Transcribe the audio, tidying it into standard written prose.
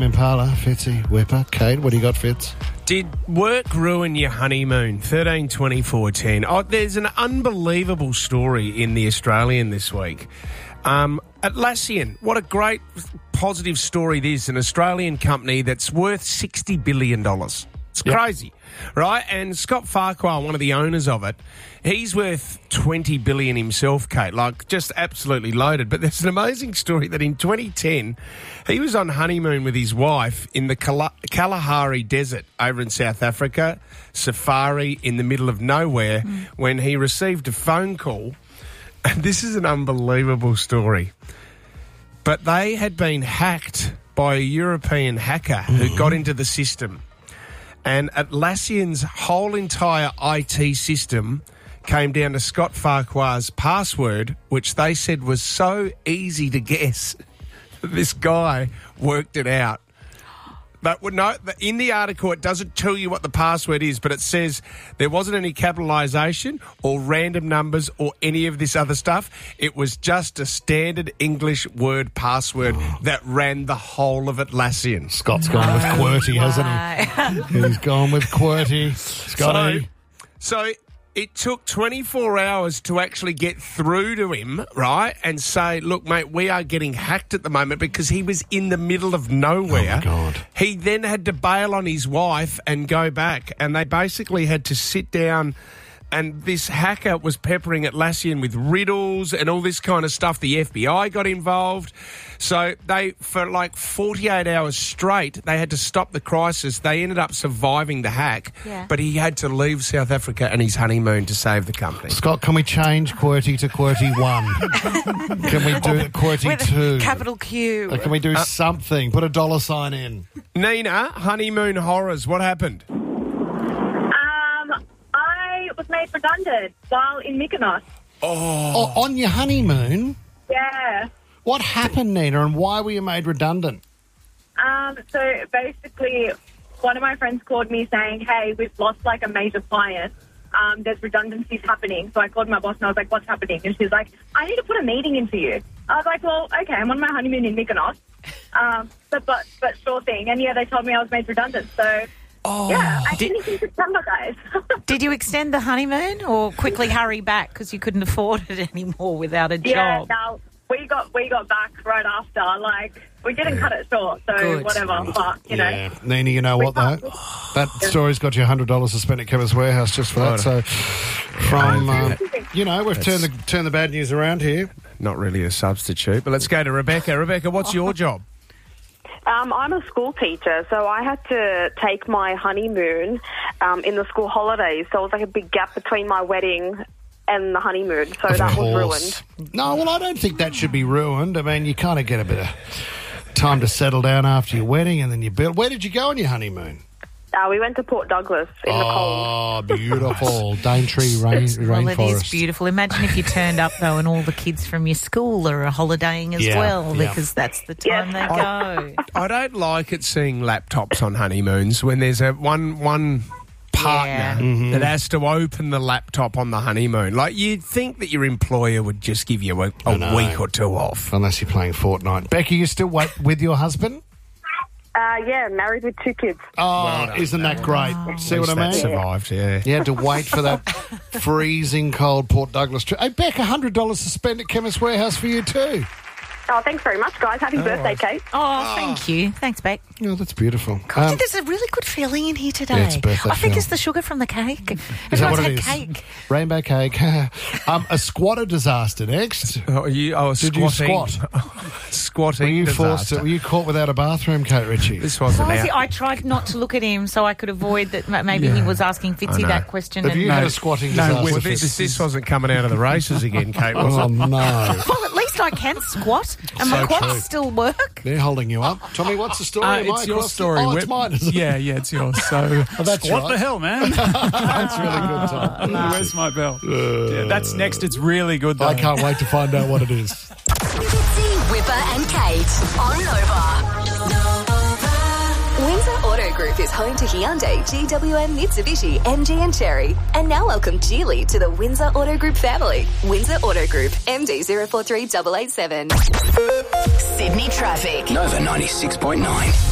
Impala, Fitzy, Whipper. Kate, what do you got, Fitz? Did work ruin your honeymoon? 13-20-14. Oh, there's an unbelievable story in The Australian this week. Atlassian, what a great positive story it is. An Australian company that's worth $60 billion. It's crazy, right? And Scott Farquhar, one of the owners of it, he's worth $20 billion himself, Kate, like just absolutely loaded. But there's an amazing story that in 2010, he was on honeymoon with his wife in the Kalahari Desert over in South Africa, safari in the middle of nowhere, when he received a phone call. And this is an unbelievable story. But they had been hacked by a European hacker who got into the system. And Atlassian's whole entire IT system came down to Scott Farquhar's password, which they said was so easy to guess. This guy worked it out. But no, in the article, it doesn't tell you what the password is, but it says there wasn't any capitalisation or random numbers or any of this other stuff. It was just a standard English word password that ran the whole of Atlassian. Scott's gone with QWERTY, hasn't he? He's gone with QWERTY. Scotty. So it took 24 hours to actually get through to him, right, and say, look, mate, we are getting hacked at the moment, because he was in the middle of nowhere. Oh, my God. He then had to bail on his wife and go back, and they basically had to sit down, and this hacker was peppering Atlassian with riddles and all this kind of stuff. The FBI got involved. So they, for like 48 hours straight, they had to stop the crisis. They ended up surviving the hack, but he had to leave South Africa and his honeymoon to save the company. Scott, can we change QWERTY to QWERTY 1? Can we do QWERTY with 2? Capital Q. Can we do something? Put a $sign in. Nina, honeymoon horrors, what happened? I was made redundant while in Mykonos. Oh, on your honeymoon? Yeah. What happened, Nina, and why were you made redundant? So basically, one of my friends called me saying, hey, we've lost like a major client. There's redundancies happening. So I called my boss and I was like, what's happening? And she's like, I need to put a meeting in for you. I was like, well, okay, I'm on my honeymoon in Mykonos. But sure thing. And yeah, they told me I was made redundant. So yeah, I finished in September, guys. Did you extend the honeymoon or quickly hurry back because you couldn't afford it anymore without a job? Yeah, no, we got back right after. Like, we didn't cut it short, so Good. whatever. But, you know. Nina, you know what, though? That story's got you $100 to spend at Chemist Warehouse just for that. So, from, we've turned the bad news around here. Not really a substitute, but let's go to Rebecca. Rebecca, what's your job? I'm a school teacher, so I had to take my honeymoon in the school holidays. So it was like a big gap between my wedding and the honeymoon. So that was ruined. No, well, I don't think that should be ruined. I mean, you kind of get a bit of time to settle down after your wedding and then you build. Where did you go on your honeymoon? We went to Port Douglas in the cold. Oh, beautiful. Daintree rainforest. Well, it is beautiful. Imagine if you turned up, though, and all the kids from your school are holidaying as well, because that's the time they go. I don't like it seeing laptops on honeymoons when there's a one partner that has to open the laptop on the honeymoon. Like, you'd think that your employer would just give you a week or two off. Unless you're playing Fortnite. Becky, you still with your husband? Yeah, married with 2 kids. Oh, isn't that great? See what I mean? Survived, yeah. You had to wait for that freezing cold Port Douglas trip. Hey, Beck, $100 to spend at Chemist Warehouse for you too. Oh, thanks very much, guys. Happy birthday, Kate. Oh, thank you. Thanks, Beck. Oh, that's beautiful. God, there's a really good feeling in here today. Yeah, it's a birthday I think feel. it's the sugar from the cake. Is that what Everyone's it is? had cake. Rainbow cake. A squatter disaster next. Did you squat? Squatting. Were you caught without a bathroom, Kate Ritchie? This wasn't out. I tried not to look at him so I could avoid that. Maybe he was asking Fitzy that question. Have you had a squatting disaster? No, this wasn't coming out of the races again, Kate, was Oh, it? no. Well, at least I can squat, and my quads true. still work. They're holding you up. Tommy, what's the story? It's your story. Oh, it's mine, is it? Yeah, it's yours. So, that's what right. the hell, man? That's really good, Tom. Where's my bell? Yeah, that's next. It's really good, though. I can't wait to find out what it is. Fitzy, Whipper and Kate on Nova. Windsor Auto Group is home to Hyundai, GWM, Mitsubishi, MG and Cherry. And now welcome Geely to the Windsor Auto Group family. Windsor Auto Group, MD 043887. Sydney traffic. Nova 96.9.